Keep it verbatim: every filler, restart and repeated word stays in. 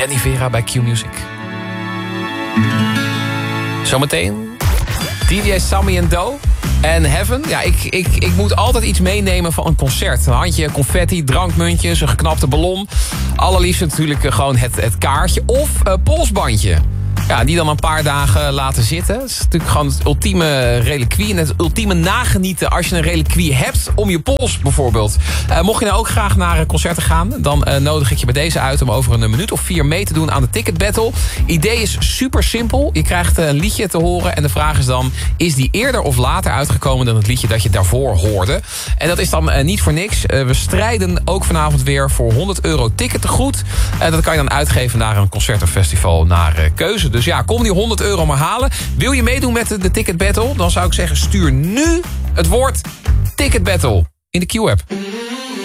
Danny Vera bij Q Music. Zometeen D J Sammy en Do en Heaven. Ja, ik, ik, ik moet altijd iets meenemen van een concert. Een handje confetti, drankmuntjes, een geknapte ballon. Allerliefst natuurlijk gewoon het, het kaartje of uh, polsbandje. Ja, die dan een paar dagen laten zitten. Dat is natuurlijk gewoon het ultieme reliquie. En het ultieme nagenieten als je een reliquie hebt om je pols bijvoorbeeld. Uh, mocht je nou ook graag naar concerten gaan, dan uh, nodig ik je bij deze uit om over een minuut of vier mee te doen aan de Ticket Battle. Idee is super simpel. Je krijgt een liedje te horen en de vraag is dan, is die eerder of later uitgekomen dan het liedje dat je daarvoor hoorde? En dat is dan uh, niet voor niks. Uh, we strijden ook vanavond weer voor honderd euro tickettegoed. Uh, dat kan je dan uitgeven naar een concert of festival naar uh, keuze. Dus ja, kom die honderd euro maar halen. Wil je meedoen met de, de Ticket Battle? Dan zou ik zeggen, stuur nu het woord Ticket Battle in de Q-app.